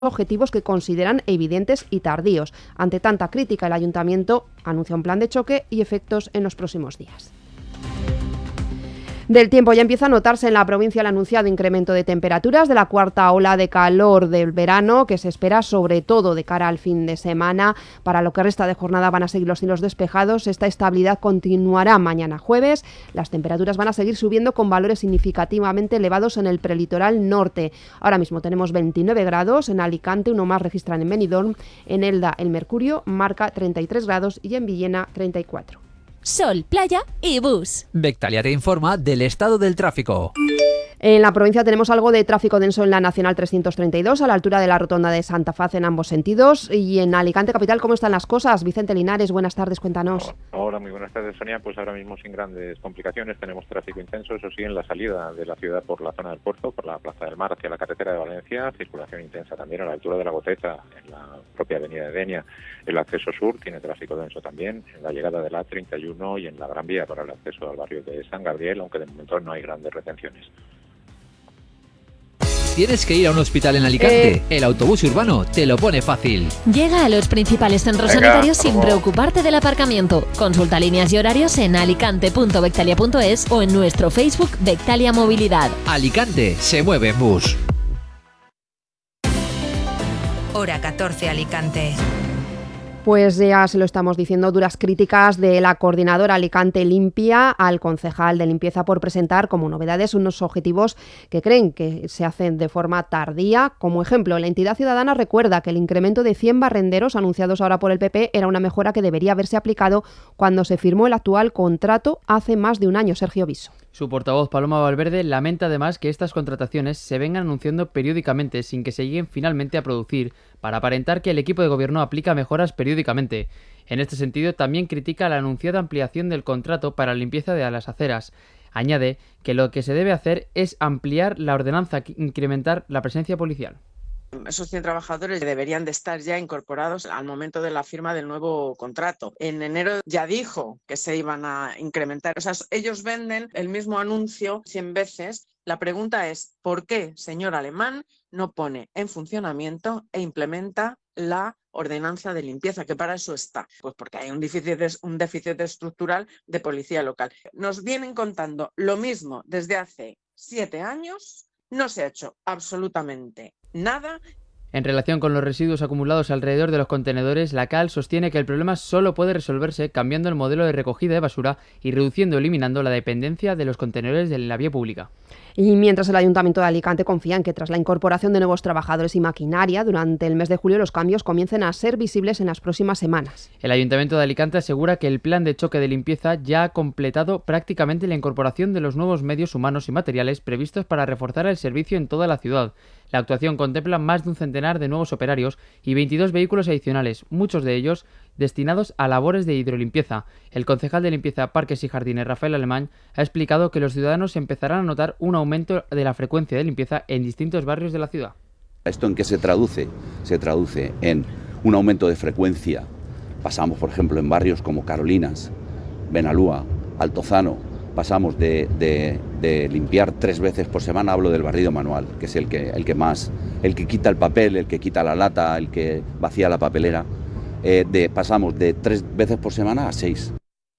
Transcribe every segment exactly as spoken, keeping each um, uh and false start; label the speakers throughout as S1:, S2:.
S1: objetivos que consideran evidentes y tardíos. Ante tanta crítica, el Ayuntamiento anuncia un plan de choque y efectos en los próximos días. Del tiempo, ya empieza a notarse en la provincia el anunciado incremento de temperaturas de la cuarta ola de calor del verano, que se espera sobre todo de cara al fin de semana. Para lo que resta de jornada van a seguir los cielos despejados. Esta estabilidad continuará mañana jueves. Las temperaturas van a seguir subiendo con valores significativamente elevados en el prelitoral norte. Ahora mismo tenemos veintinueve grados en Alicante, uno más registran en Benidorm. En Elda el mercurio marca treinta y tres grados y en Villena treinta y cuatro.
S2: Sol, playa y bus.
S3: Bectalia te informa del estado del tráfico.
S1: En la provincia tenemos algo de tráfico denso en la Nacional trescientos treinta y dos, a la altura de la rotonda de Santa Faz en ambos sentidos. Y en Alicante capital, ¿cómo están las cosas? Vicente Linares, buenas tardes, cuéntanos.
S4: Hola, muy buenas tardes, Sonia. Pues ahora mismo sin grandes complicaciones, tenemos tráfico intenso, eso sí, en la salida de la ciudad por la zona del puerto, por la Plaza del Mar hacia la carretera de Valencia, circulación intensa también a la altura de la Goteta, en la propia avenida de Denia. El acceso sur tiene tráfico denso también, en la llegada de la A treinta y uno y en la Gran Vía para el acceso al barrio de San Gabriel, aunque de momento no hay grandes retenciones.
S3: ¿Tienes que ir a un hospital en Alicante?
S1: Eh...
S3: El autobús urbano te lo pone fácil.
S2: Llega a los principales centros
S4: Venga,
S2: sanitarios sin
S4: vamos.
S2: preocuparte del aparcamiento. Consulta líneas y horarios en alicante punto bectalia punto es o en nuestro Facebook Bectalia Movilidad.
S3: Alicante se mueve en bus.
S5: Hora catorce Alicante.
S1: Pues ya se lo estamos diciendo, duras críticas de la coordinadora Alicante Limpia al concejal de limpieza por presentar como novedades unos objetivos que creen que se hacen de forma tardía. Como ejemplo, la entidad ciudadana recuerda que el incremento de cien barrenderos anunciados ahora por el P P era una mejora que debería haberse aplicado cuando se firmó el actual contrato hace más de un año. Sergio Viso.
S6: Su portavoz Paloma Valverde lamenta además que estas contrataciones se vengan anunciando periódicamente sin que se lleguen finalmente a producir, para aparentar que el equipo de gobierno aplica mejoras periódicamente. En este sentido, también critica la anunciada ampliación del contrato para la limpieza de las aceras. Añade que lo que se debe hacer es ampliar la ordenanza e incrementar la presencia policial.
S7: Esos cien trabajadores deberían de estar ya incorporados al momento de la firma del nuevo contrato. En enero ya dijo que se iban a incrementar. O sea, ellos venden el mismo anuncio cien veces. La pregunta es, ¿por qué, señor Alemán, no pone en funcionamiento e implementa la ordenanza de limpieza, que para eso está? Pues porque hay un déficit, un déficit estructural de policía local. Nos vienen contando lo mismo desde hace siete años, no se ha hecho absolutamente nada.
S6: En relación con los residuos acumulados alrededor de los contenedores, la C A L sostiene que el problema solo puede resolverse cambiando el modelo de recogida de basura y reduciendo o eliminando la dependencia de los contenedores de la vía pública.
S1: Y mientras el Ayuntamiento de Alicante confía en que tras la incorporación de nuevos trabajadores y maquinaria durante el mes de julio los cambios comiencen a ser visibles en las próximas semanas.
S6: El Ayuntamiento de Alicante asegura que el plan de choque de limpieza ya ha completado prácticamente la incorporación de los nuevos medios humanos y materiales previstos para reforzar el servicio en toda la ciudad. La actuación contempla más de un centenar de nuevos operarios y veintidós vehículos adicionales, muchos de ellos destinados a labores de hidrolimpieza. El concejal de limpieza, parques y jardines, Rafael Alemán, ha explicado que los ciudadanos empezarán a notar un aumento de la frecuencia de limpieza en distintos barrios de la ciudad.
S8: ¿Esto en qué se traduce? Se traduce en un aumento de frecuencia. Pasamos, por ejemplo, en barrios como Carolinas, Benalúa, Altozano, pasamos de, de, de limpiar tres veces por semana, hablo del barrido manual, que es el que, el que más, el que quita el papel, el que quita la lata, el que vacía la papelera, eh, de, pasamos de tres veces por semana a seis.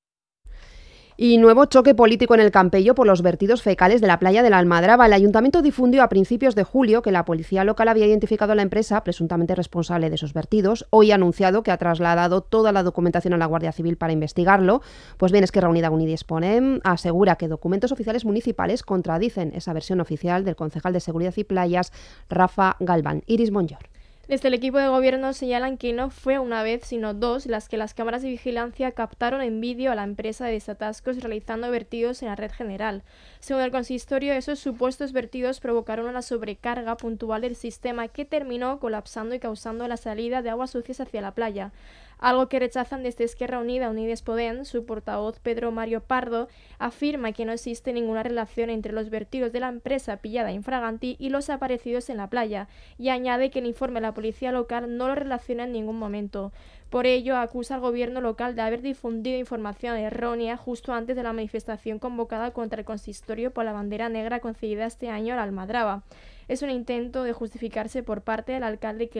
S1: Y nuevo choque político en el Campello por los vertidos fecales de la playa de la Almadraba. El Ayuntamiento difundió a principios de julio que la policía local había identificado a la empresa presuntamente responsable de esos vertidos. Hoy ha anunciado que ha trasladado toda la documentación a la Guardia Civil para investigarlo. Pues bien, Esquerra Unida Unides Podem asegura que documentos oficiales municipales contradicen esa versión oficial del concejal de Seguridad y Playas, Rafa Galván. Iris Monllor.
S9: Desde el equipo de gobierno señalan que no fue una vez, sino dos, las que las cámaras de vigilancia captaron en vídeo a la empresa de desatascos realizando vertidos en la red general. Según el consistorio, esos supuestos vertidos provocaron una sobrecarga puntual del sistema que terminó colapsando y causando la salida de aguas sucias hacia la playa. Algo que rechazan desde Esquerra Unida Unides Podem. Su portavoz Pedro Mario Pardo afirma que no existe ninguna relación entre los vertidos de la empresa pillada infraganti y los aparecidos en la playa, y añade que el informe de la policía local no lo relaciona en ningún momento. Por ello, acusa al gobierno local de haber difundido información errónea justo antes de la manifestación convocada contra el consistorio por la bandera negra concedida este año a la Almadraba. Es un intento de justificarse por parte del alcalde que